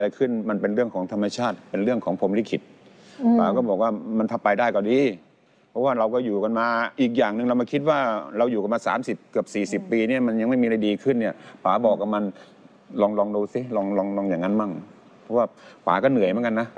อะไรขึ้นมันเป็นเรื่องของธรรมชาติเป็นเรื่องของพรหมลิขิตป๋าก็บอกว่ามันถ้าไปได้ก็ดีเพราะว่าเราก็อยู่กันมาอีกอย่างหนึ่งเรามาคิดว่าเราอยู่กันมา30เกือบ40 ปีเนี่ยมันยังไม่มีอะไรดีขึ้นเนี่ยป๋าบอกกับมันลองดูสิลองอย่างนั้นมั่งเพราะว่าป๋าก็เหนื่อยเหมือนกันนะ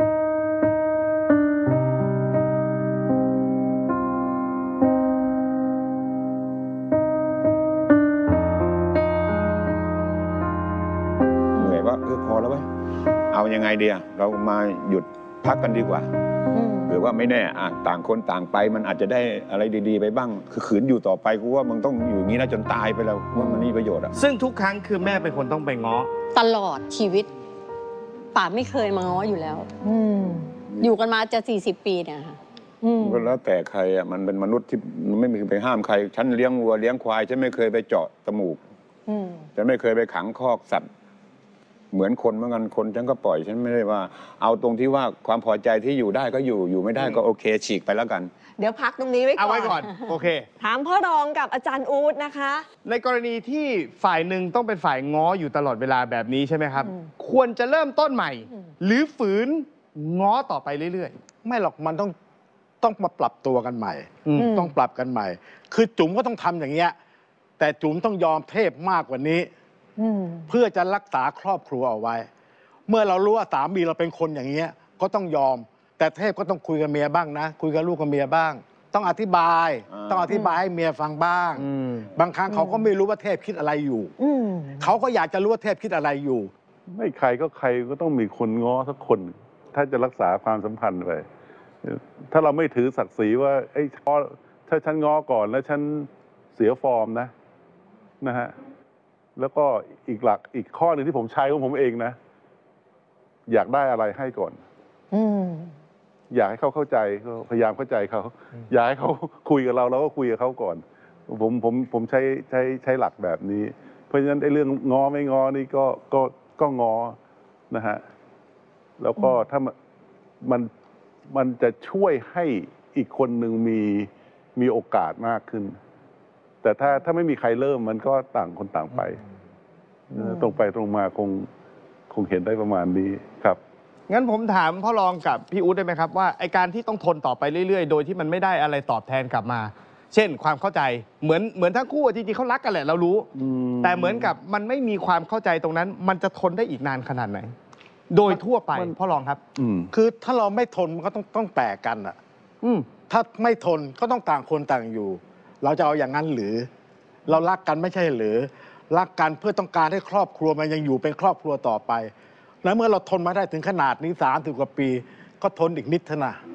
เหนื่อยว่าพอแล้วเว้ยเอายังไงดีเรามาหยุดพักกันดีกว่าหรือว่าไม่แน่ต่างคนต่างไปมันอาจจะได้อะไรดีๆไปบ้างคือขืนอยู่ต่อไปกูว่ามึงต้องอยู่อย่างนี้นะจนตายไปแล้วว่ามันมีประโยชน์ซึ่งทุกครั้งคือแม่เป็นคนต้องไปง้อตลอดชีวิตป๋าไม่เคยมาง้ออยู่แล้วอยู่กันมาจะ40 ปีเนี่ยค่ะก็แล้วแต่ใครมันเป็นมนุษย์ที่ไม่มีไปห้ามใครฉันเลี้ยงวัวเลี้ยงควายฉันไม่เคยไปเจาะจมูกฉันไม่เคยไปขังคอกสัตว์เหมือนคนเหมือนกันคนฉันก็ปล่อยฉันไม่ได้ว่าเอาตรงที่ว่าความพอใจที่อยู่ได้ก็อยู่ไม่ได้ก็โอเคฉีกไปแล้วกันเดี๋ยวพักตรงนี้ไว้ก่อนเอาไว้ก่อนโอเคถามพ่อรองกับอาจารย์อู๊ดนะคะในกรณีที่ฝ่ายหนึ่งต้องเป็นฝ่ายง้ออยู่ตลอดเวลาแบบนี้ใช่ไหมครับควรจะเริ่มต้นใหม่หรือฝืนง้อต่อไปเรื่อยๆไม่หรอกมันต้องมาปรับตัวกันใหม่ต้องปรับกันใหม่คือจุ๋มก็ต้องทำอย่างเงี้ยแต่จุ๋มต้องยอมเทพมากกว่านี้เพื่อจะรักษาครอบครัวเอาไว้เมื่อเรารู้ว่าสามีเราเป็นคนอย่างเงี้ยก็ต้องยอมแต่เทพก็ต้องคุยกับเมียบ้างนะคุยกับลูกกับเมียบ้างต้องอธิบายให้เมียฟังบ้างบางครั้งเขาก็ไม่รู้ว่าเทพคิดอะไรอยู่เขาก็อยากจะรู้ว่าเทพคิดอะไรอยู่ไม่ใครก็ต้องมีคนง้อสักคนถ้าจะรักษาความสัมพันธ์ไปถ้าเราไม่ถือศักดิ์ศรีว่าถ้าฉันง้อก่อนแล้วฉันเสียฟอร์มนะฮะแล้วก็อีกข้อหนึ่งที่ผมใช้ของผมเองนะอยากได้อะไรให้ก่อนอยากให้เขาเข้าใจก็พยายามเข้าใจเขาอยากให้เขาคุยกับเราก็คุยกับเขาก่อนผมใช้หลักแบบนี้เพราะฉะนั้นไอ้เรื่องง้อไม่ง้อนี่ก็ง้อนะฮะแล้วก็ถ้ามันจะช่วยให้อีกคนหนึ่งมีโอกาสมากขึ้นแต่ถ้าไม่มีใครเริ่มมันก็ต่างคนต่างไปตรงไปตรงมาคงเห็นได้ประมาณนี้ครับงั้นผมถามพ่อรองกับพี่อุ๊ดได้ไหมครับว่าไอการที่ต้องทนต่อไปเรื่อยๆโดยที่มันไม่ได้อะไรตอบแทนกลับมาเช่นความเข้าใจเหมือนทั้งคู่จริงๆเขารักกันแหละเรารู้แต่เหมือนกับมันไม่มีความเข้าใจตรงนั้นมันจะทนได้อีกนานขนาดไหนโดยทั่วไปพ่อรองครับคือถ้าเราไม่ทนมันก็ต้องแตกกันอ่ะถ้าไม่ทนก็ต้องต่างคนต่างอยู่เราจะเอาอย่างนั้นหรือเรารักกันไม่ใช่หรือรักกันเพื่อต้องการให้ครอบครัวมันยังอยู่เป็นครอบครัวต่อไปแล้วเมื่อเราทนมาได้ถึงขนาดนี้30 กว่าปีก็ทนอีกนิดเถอะนะ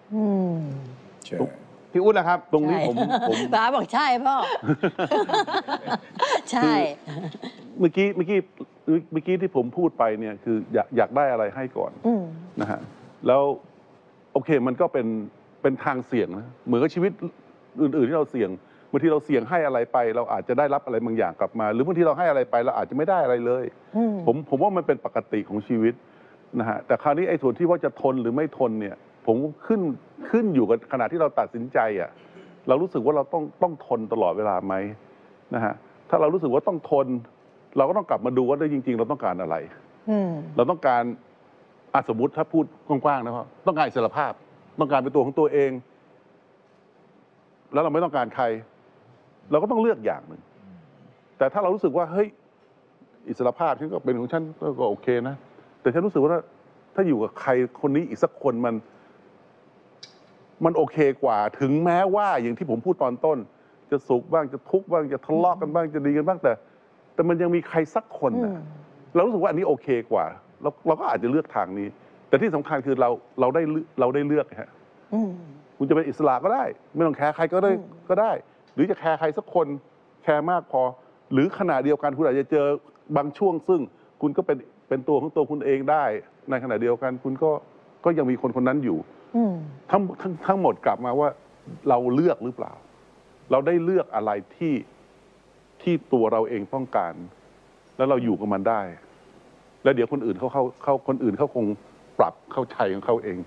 พี่อุ๊ดนะครับตรงนี้ผมป๋าบอกใช่พ่อใช่เมื่อกี้ที่ผมพูดไปเนี่ยคืออยากได้อะไรให้ก่อนนะฮะแล้วโอเคมันก็เป็นทางเสี่ยงนะเหมือนกับชีวิตอื่นๆที่เราเสี่ยงบางทีเราเสี่ยงให้อะไรไปเราอาจจะได้รับอะไรบางอย่างกลับมาหรือบางทีเราให้อะไรไปเราอาจจะไม่ได้อะไรเลยผมว่ามันเป็นปกติของชีวิตนะฮะแต่คราวนี้ไอ้ส่วนที่ว่าจะทนหรือไม่ทนเนี่ยผมขึ้นอยู่กับขณะที่เราตัดสินใจเรารู้สึกว่าเราต้องทนตลอดเวลาไหมนะฮะถ้าเรารู้สึกว่าต้องทนเราก็ต้องกลับมาดูว่าจริงๆเราต้องการอะไรเราต้องการสมมติถ้าพูดกว้างๆนะครับต้องการอิสรภาพต้องการเป็นตัวของตัวเองแล้วเราไม่ต้องการใครเราก็ต้องเลือกอย่างหนึ่งแต่ถ้าเรารู้สึกว่าเฮ้ยอิสรภาพฉันก็เป็นของฉันก็โอเคนะแต่ฉันรู้สึกว่าถ้าอยู่กับใครคนนี้อีกสักคนมันโอเคกว่าถึงแม้ว่าอย่างที่ผมพูดตอนต้นจะสุขบ้างจะทุกข์บ้างจะทะเลาะกันบ้างจะดีกันบ้างแต่มันยังมีใครสักคนเรารู้สึกว่าอันนี้โอเคกว่าเราก็อาจจะเลือกทางนี้แต่ที่สำคัญคือเราได้เลือกฮะคุณจะเป็นอิสระก็ได้ไม่ต้องแคร์ใครก็ได้หรือจะแคร์ใครสักคนแคร์มากพอหรือขณะเดียวกันคุณอาจจะเจอบางช่วงซึ่งคุณก็เป็นตัวของตัวคุณเองได้ในขณะเดียวกันคุณก็ยังมีคนนั้นอยู่ทั้งหมดกลับมาว่าเราเลือกหรือเปล่าเราได้เลือกอะไรที่ตัวเราเองต้องการแล้วเราอยู่กับมันได้แล้วเดี๋ยวคนอื่นเขาคงปรับเข้าใจของเขาเอง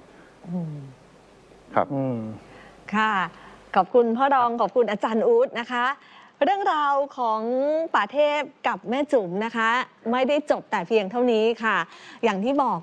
ครับค่ะขอบคุณพ่อรองขอบคุณอาจารย์อู๊ดนะคะเรื่องราวของป่าเทพกับแม่จุ๋มนะคะ ไม่ได้จบแต่เพียงเท่านี้ค่ะ อย่างที่บอก